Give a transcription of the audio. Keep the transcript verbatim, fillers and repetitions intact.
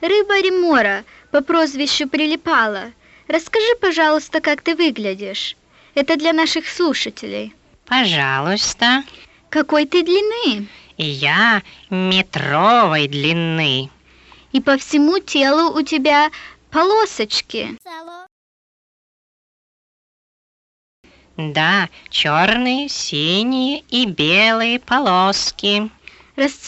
рыба ремора по прозвищу Прилипала. Расскажи, пожалуйста, как ты выглядишь. Это для наших слушателей. Пожалуйста. Какой ты длины? Я метровой длины. И по всему телу у тебя полосочки. Да, черные, синие и белые полоски. Расцвет